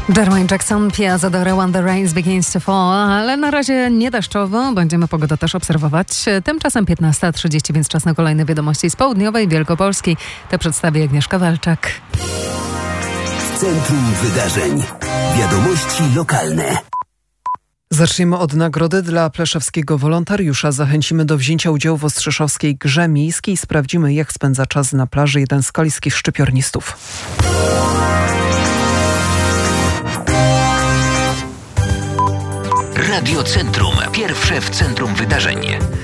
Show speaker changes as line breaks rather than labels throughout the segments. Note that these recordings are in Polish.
Jermaine Jackson, Pia Zadora, When the Rain Begins to Fall, ale na razie nie deszczowo, będziemy pogodę też obserwować. Tymczasem 15:30, więc czas na kolejne wiadomości z południowej Wielkopolski. Te przedstawi Agnieszka Walczak.
Centrum Wydarzeń. Wiadomości lokalne.
Zaczniemy od nagrody dla pleszewskiego wolontariusza. Zachęcimy do wzięcia udziału w ostrzeszowskiej grze miejskiej. Sprawdzimy, jak spędza czas na plaży jeden z kaliskich szczypiornistów.
Radio Centrum. Pierwsze w centrum wydarzeń.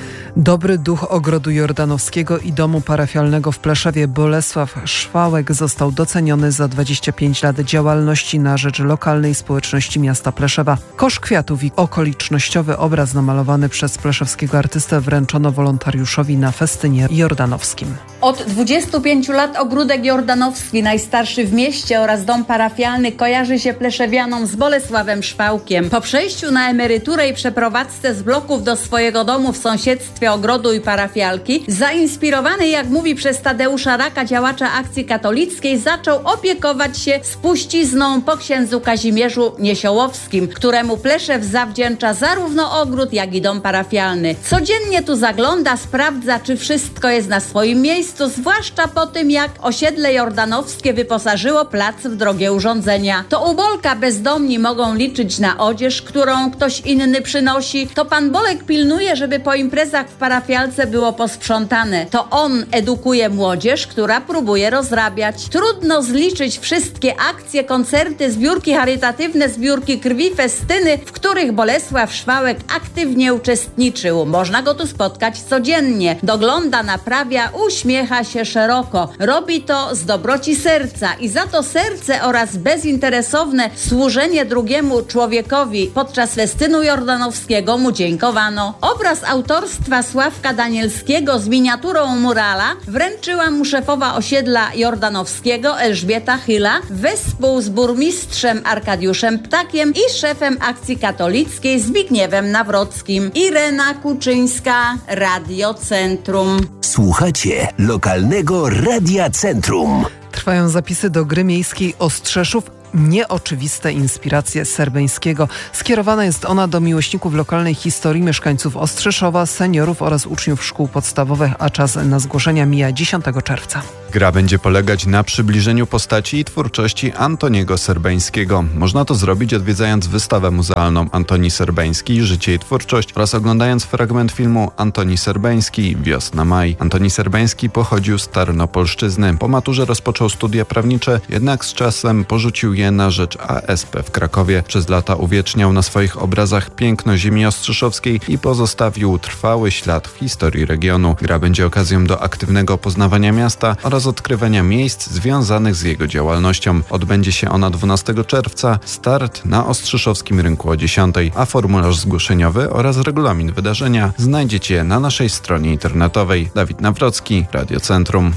Dobry duch Ogrodu Jordanowskiego i Domu Parafialnego w Pleszewie Bolesław Szwałek został doceniony za 25 lat działalności na rzecz lokalnej społeczności miasta Pleszewa. Kosz kwiatów i okolicznościowy obraz namalowany przez pleszewskiego artystę wręczono wolontariuszowi na festynie jordanowskim.
Od 25 lat Ogródek Jordanowski, najstarszy w mieście, oraz Dom Parafialny kojarzy się pleszewianom z Bolesławem Szwałkiem. Po przejściu na emeryturę i przeprowadzce z bloków do swojego domu w sąsiedztwie ogrodu i parafialki, zainspirowany, jak mówi, przez Tadeusza Raka, działacza akcji katolickiej, zaczął opiekować się spuścizną po księdzu Kazimierzu Niesiołowskim, któremu Pleszew zawdzięcza zarówno ogród, jak i dom parafialny. Codziennie tu zagląda, sprawdza, czy wszystko jest na swoim miejscu, zwłaszcza po tym, jak osiedle jordanowskie wyposażyło plac w drogie urządzenia. To u Bolka bezdomni mogą liczyć na odzież, którą ktoś inny przynosi. To pan Bolek pilnuje, żeby po imprezach w parafialce było posprzątane. To on edukuje młodzież, która próbuje rozrabiać. Trudno zliczyć wszystkie akcje, koncerty, zbiórki charytatywne, zbiórki krwi, festyny, w których Bolesław Szwałek aktywnie uczestniczył. Można go tu spotkać codziennie. Dogląda, naprawia, uśmiecha się szeroko. Robi to z dobroci serca i za to serce oraz bezinteresowne służenie drugiemu człowiekowi podczas festynu jordanowskiego mu dziękowano. Obraz autorstwa Sławka Danielskiego z miniaturą murala wręczyła mu szefowa osiedla jordanowskiego Elżbieta Chyla wespół z burmistrzem Arkadiuszem Ptakiem i szefem akcji katolickiej Zbigniewem Nawrockim. Irena Kuczyńska, Radio Centrum.
Słuchacie lokalnego Radia Centrum.
Trwają zapisy do gry miejskiej Ostrzeszów. Nieoczywiste inspiracje Serbeńskiego. Skierowana jest ona do miłośników lokalnej historii, mieszkańców Ostrzeszowa, seniorów oraz uczniów szkół podstawowych, a czas na zgłoszenia mija 10 czerwca.
Gra będzie polegać na przybliżeniu postaci i twórczości Antoniego Serbeńskiego. Można to zrobić, odwiedzając wystawę muzealną Antoni Serbeński, Życie i twórczość oraz oglądając fragment filmu Antoni Serbeński, Wiosna-Maj. Antoni Serbeński pochodził z Tarnopolszczyzny. Po maturze rozpoczął studia prawnicze, jednak z czasem porzucił je na rzecz ASP w Krakowie. Przez lata uwieczniał na swoich obrazach piękno ziemi ostrzeszowskiej i pozostawił trwały ślad w historii regionu. Gra będzie okazją do aktywnego poznawania miasta oraz odkrywania miejsc związanych z jego działalnością. Odbędzie się ona 12 czerwca, start na Ostrzeszowskim Rynku o 10, a formularz zgłoszeniowy oraz regulamin wydarzenia znajdziecie na naszej stronie internetowej. Dawid Nawrocki, Radio Centrum.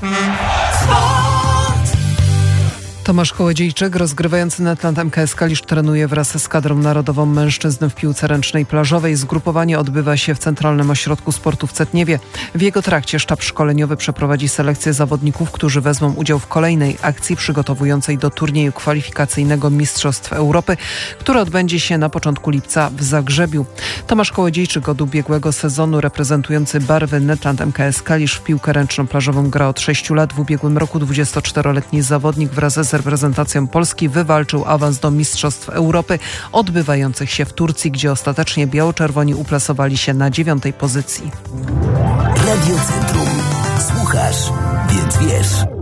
Tomasz Kołodziejczyk, rozgrywający Netland MKS Kalisz, trenuje wraz z kadrą narodową mężczyzn w piłce ręcznej plażowej. Zgrupowanie odbywa się w Centralnym Ośrodku Sportu w Cetniewie. W jego trakcie sztab szkoleniowy przeprowadzi selekcję zawodników, którzy wezmą udział w kolejnej akcji przygotowującej do turnieju kwalifikacyjnego Mistrzostw Europy, który odbędzie się na początku lipca w Zagrzebiu. Tomasz Kołodziejczyk od ubiegłego sezonu reprezentujący barwy Netland MKS Kalisz w piłkę ręczną plażową gra od 6 lat. W ubiegłym roku 24-letni zawodnik wraz z reprezentacją Polski wywalczył awans do Mistrzostw Europy odbywających się w Turcji, gdzie ostatecznie biało-czerwoni uplasowali się na 9. pozycji.
Radio Centrum. Słuchasz, więc wiesz.